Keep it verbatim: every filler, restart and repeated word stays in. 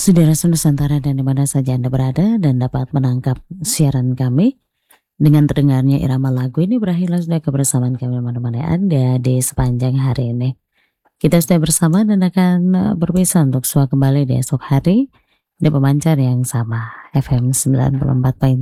Saudara Nusantara dan di mana saja Anda berada dan dapat menangkap siaran kami, dengan terdengarnya irama lagu ini berakhirlah sudah kebersamaan kami menemani Anda di sepanjang hari ini. Kita sudah bersama dan akan eh, berpisah untuk sua kembali di esok hari di pemancar yang sama F M sembilan puluh empat koma